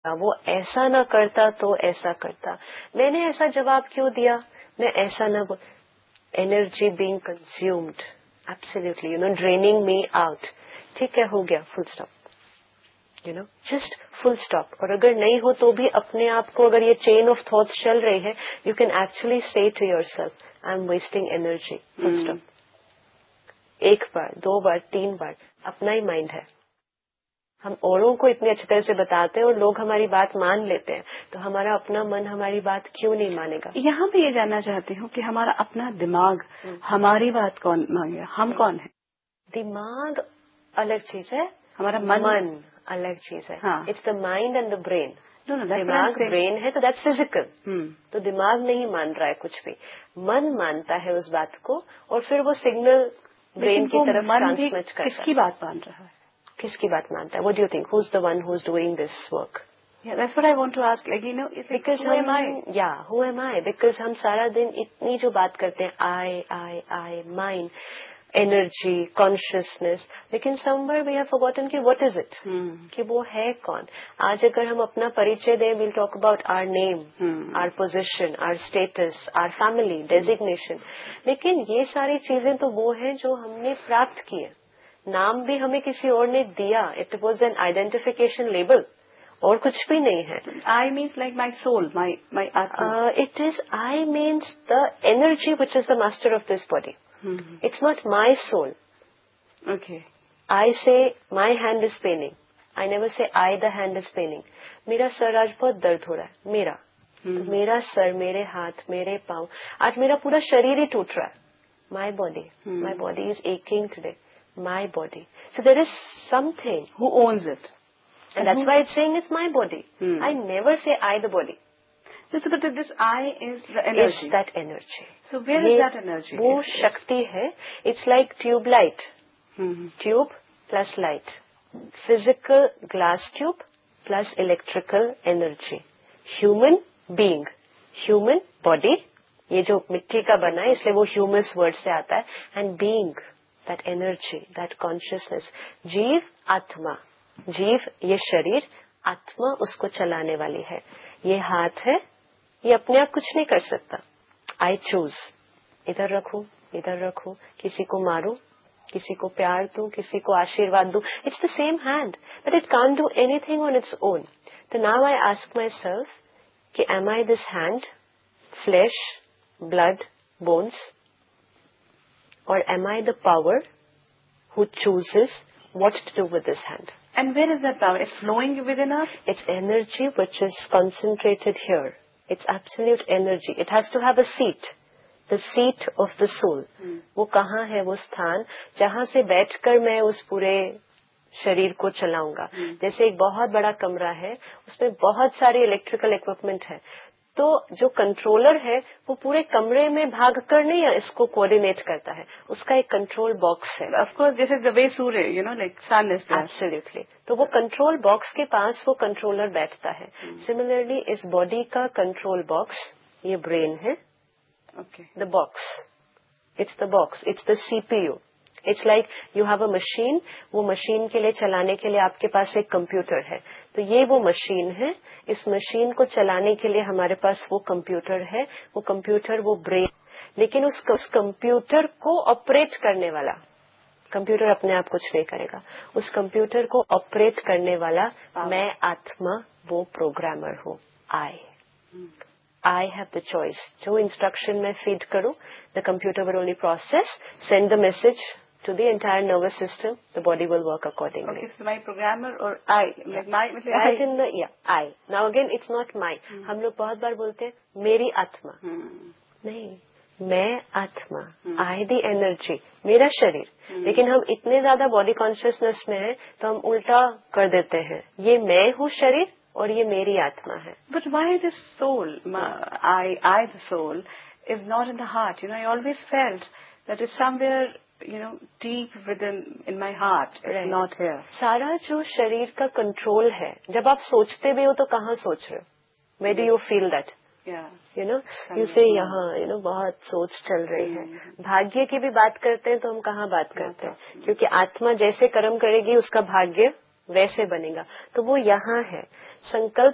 वो ऐसा ना करता तो ऐसा करता, मैंने ऐसा जवाब क्यों दिया, मैं ऐसा ना energy being consumed absolutely draining me out. ठीक है, हो गया, full stop, just full stop. और अगर नहीं हो तो भी अपने आप को, अगर ये चेन ऑफ थॉट्स चल रही है, यू कैन एक्चुअली से to yourself I am wasting energy, full stop. एक बार, 2 बार, 3 बार, अपना ही माइंड है। हम औरों को इतनी अच्छी तरह से बताते हैं और लोग हमारी बात मान लेते हैं, तो हमारा अपना मन हमारी बात क्यों नहीं मानेगा? यहाँ पे ये जानना चाहती हूँ कि हमारा अपना दिमाग हमारी बात कौन मांगे, हम कौन है? दिमाग अलग चीज है, हमारा मन अलग चीज है। हाँ। It's the mind and the brain. दिमाग ब्रेन है तो दैट्स फिजिकल, तो दिमाग नहीं मान रहा है कुछ भी, मन मानता है उस बात को और फिर वो सिग्नल ब्रेन की तरफ ट्रांसमिट करता है। किसकी बात मान रहा है? किसकी बात मानता है? What do you think, who is the one who is doing this work? Yeah, that's what I want to ask. Like, because who am I? Yeah, who am I? Because हम सारा दिन इतनी जो बात करते हैं, I, mine, energy, consciousness, लेकिन somewhere we have forgotten कि what is it? कि वो है कौन? आज अगर हम अपना परिचय दें, we'll talk about our name, our position, our status, our family, designation. लेकिन ये सारी चीजें तो वो है जो हमने प्राप्त की है। नाम भी हमें किसी और ने दिया, it was an identification label, और कुछ भी नहीं है। I means like my soul, my atma. It is I means the energy which is the master of this body. It's not my soul. Okay. I say my hand is paining. I never say I the hand is paining. मेरा sir आज बहुत दर्द हो रहा है, मेरा तो मेरा सर, मेरे हाथ, मेरे पाँव, आज मेरा पूरा शरीर ही टूट रहा है। My body is aching today. My body. So there is something who owns it, and that's why it's saying it's my body. I never say I the body. But this I is the energy. Is that energy. So where is that energy? वो शक्ति है. It's like tube light. Tube plus light. Physical glass tube plus electrical energy. Human being. Human body. ये जो मिट्टी का बना है इसलिए वो ह्यूमस वर्ड से आता है, and being, that energy, that consciousness. जीव आत्मा, जीव ये शरीर, आत्मा उसको चलाने वाली है। ये हाथ है, ये अपने आप कुछ नहीं कर सकता। आई चूज, इधर रखूं, इधर रखूं, किसी को मारूं, किसी को प्यार दूं, किसी को आशीर्वाद दूं। It's the same hand, but it can't do anything on its own. तो now I ask my self कि M I this hand, flash, blood, bones, or am I the power who chooses what to do with this hand? And where is that power? It's flowing within us? It's energy which is concentrated here. It's absolute energy. It has to have a seat. The seat of the soul. वो कहाँ है वो स्थान जहाँ से बैठकर मैं उस पूरे शरीर को चलाऊंगा। जैसे एक बहुत बड़ा कमरा है, उसमें बहुत सारे इलेक्ट्रिकल इक्विपमेंट है, तो जो कंट्रोलर है वो पूरे कमरे में भागकर नहीं इसको कोऑर्डिनेट करता है, उसका एक कंट्रोल बॉक्स है। Of course this is the way Surya, like sun is absolutely. तो वो कंट्रोल बॉक्स के पास वो कंट्रोलर बैठता है। सिमिलरली इस बॉडी का कंट्रोल बॉक्स ये ब्रेन है। Okay, the box, it's the box, it's the CPU. It's like you have a machine, वो मशीन के लिए चलाने के लिए आपके पास एक कंप्यूटर है, तो ये वो मशीन है। इस मशीन को चलाने के लिए हमारे पास वो कंप्यूटर है, वो कंप्यूटर वो ब्रेन। लेकिन उस कंप्यूटर को ऑपरेट करने वाला, कंप्यूटर अपने आप कुछ नहीं करेगा, उस कंप्यूटर को ऑपरेट करने वाला मैं आत्मा, वो प्रोग्रामर हूँ। I have the choice. जो इंस्ट्रक्शन मैं फीड करूँ, the computer will only process, send the message to the entire nervous system. The body will work accordingly. Okay, so my programmer or I, like my, Right in the I. Now again, it's not my. हम लोग बहुत बार बोलते हैं मेरी आत्मा, नहीं, मैं आत्मा, I the energy, मेरा शरीर। लेकिन हम इतने ज्यादा बॉडी कॉन्शियसनेस में हैं तो हम उल्टा कर देते हैं, ये मैं हूँ शरीर और ये मेरी आत्मा है। But why this soul, I the soul, is not in the heart? I always felt that it's somewhere, deep within in my heart. It's not here. सारा जो शरीर का कंट्रोल है, जब आप सोचते भी हो तो कहाँ सोच रहे हो? Where do you feel that? You say यहाँ, बहुत सोच चल रही है। भाग्य की भी बात करते हैं तो हम कहाँ बात करते हैं? क्योंकि आत्मा जैसे कर्म करेगी उसका भाग्य वैसे बनेगा, तो वो यहाँ है। संकल्प